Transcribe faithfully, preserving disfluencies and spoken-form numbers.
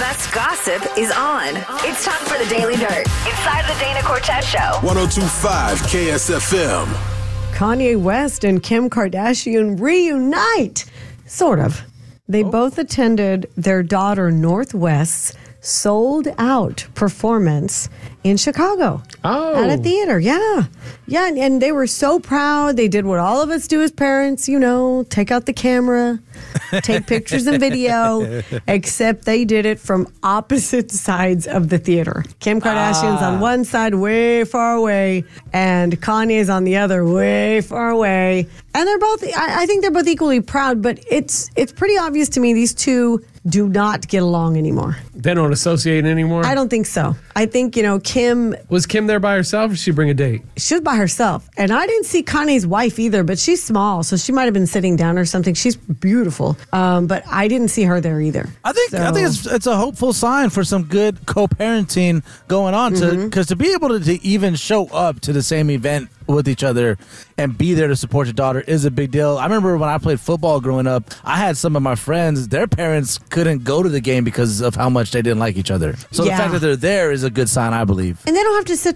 best gossip is on. It's time for the Daily Dirt inside the Dana Cortez Show. one oh two point five K S F M. Kanye West and Kim Kardashian reunite. Sort of. They oh. both attended their daughter Northwest's sold-out performance in Chicago oh. at a theater. Yeah. Yeah, and, and they were so proud. They did what all of us do as parents, you know, take out the camera, take pictures and video, except they did it from opposite sides of the theater. Kim Kardashian's ah. on one side, way far away, and Kanye's on the other, way far away. And they're both, I, I think they're both equally proud, but it's it's pretty obvious to me these two do not get along anymore. They don't associate anymore? I don't think so. I think, you know, Kim... Was Kim there by herself or did she bring a date? She was by herself. And I didn't see Kanye's wife either, but she's small, so she might have been sitting down or something. She's beautiful. Um, but I didn't see her there either. I think so. I think it's it's a hopeful sign for some good co-parenting going on. to Because mm-hmm. to be able to, to even show up to the same event with each other and be there to support your daughter is a big deal. I remember when I played football growing up, I had some of my friends, their parents couldn't go to the game because of how much they didn't like each other. So yeah. the fact that they're there is a good sign, I believe. And they don't have to sit